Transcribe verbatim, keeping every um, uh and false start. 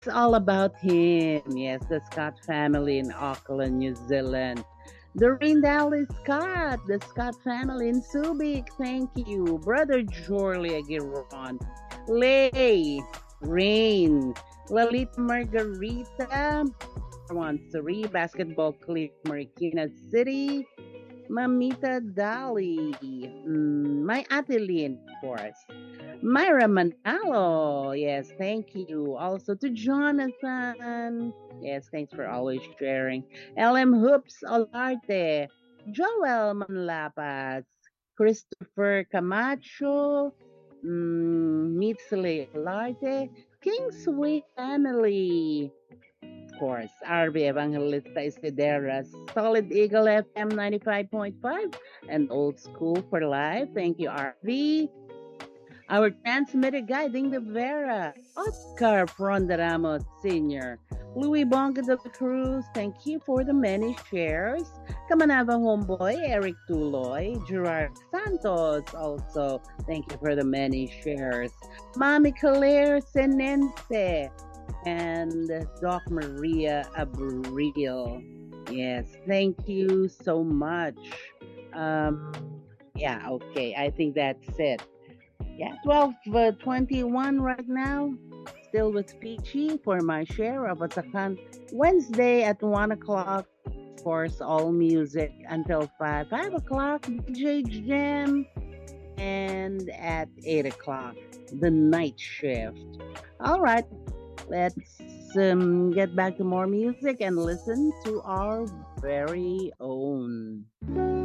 It's all about him. Yes, the Scott family in Auckland, New Zealand. The Dallas Scott, the Scott family in Subic. Thank you. Brother Jorley Aguirron. Lay, Rain, Lalita Margarita, one three Basketball Clip, Marikina City, Mamita Dali, mm, my Atelin, of course. Myra Manalo, yes, thank you. Also to Jonathan, yes, thanks for always sharing. L M Hoops Olarte, Joel Manlapas, Christopher Camacho, mm, Mitsley Olarte, Kingsway Family, of course, R B Evangelista Isidera, Solid Eagle F M ninety-five point five, and Old School for Life. Thank you, R V. Our transmitter guiding the Vera, Oscar Fronderamos Senior Louis Bonga de la Cruz, thank you for the many shares. Kamanava Homeboy, Eric Tuloy, Gerard Santos, also, thank you for the many shares. Mami Claire Senense, and Doc Maria Abril. Yes, thank you so much. Um, yeah, okay, I think that's it. Yeah, twelve uh, twenty-one right now. Still with Peachy for my share of Atsakan Wednesday at one o'clock. Of course, all music until five. five o'clock, D J Jam. And at eight o'clock, the night shift. All right, let's um, get back to more music and listen to our very own.